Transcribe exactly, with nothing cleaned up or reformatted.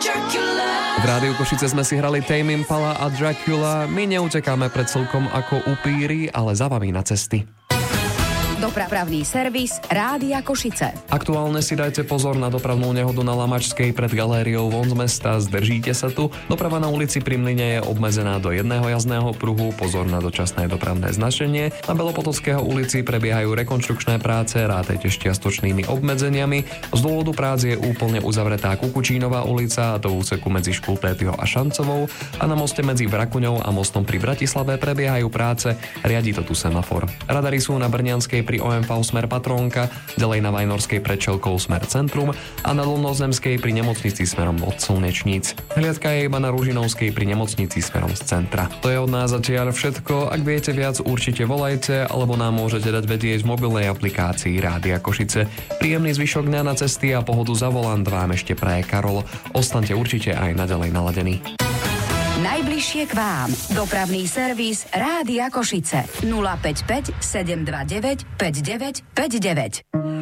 V Rádiu Košice sme si hrali Tame Impala a Dracula. My neutekáme pred slnkom ako upíri, ale za vami na cesty. Dopravný servis Rádia Košice. Aktuálne si dajte pozor na dopravnú nehodu na Lamačskej pred galériou von z mesta. Zdržíte sa tu. Doprava na ulici Pri Mlyne je obmedzená do jedného jazdného pruhu. Pozor na dočasné dopravné značenie. Na Belopotocského ulici prebiehajú rekonštrukčné práce, rátajte s čiastočnými obmedzeniami. Z dôvodu prác je úplne uzavretá Kukučínová ulica, a to v úseku medzi Škultétyho a Šancovou, a na moste medzi Vrakuňou a mostom pri Bratislave prebiehajú práce. Riadi to tu semafor. Radary sú na Brňanskej pri ó em vé smer Patrónka, ďalej na Vajnorskej pred Čelkou smer Centrum a na Dolnozemskej pri nemocnici smerom od Slnečníc. Hliadka je iba na Ružinovskej pri nemocnici smerom z centra. To je od nás zatiaľ všetko. Ak viete viac, určite volajte, alebo nám môžete dať vedieť v mobilnej aplikácii Rádia Košice. Príjemný zvyšok dňa na cesty a pohodu za volant vám ešte praje Karol. Ostaňte určite aj naďalej naladení. Najbližšie k vám. Dopravný servis Rádia Košice. nula päť päť sedem dva deväť päť deväť päť deväť.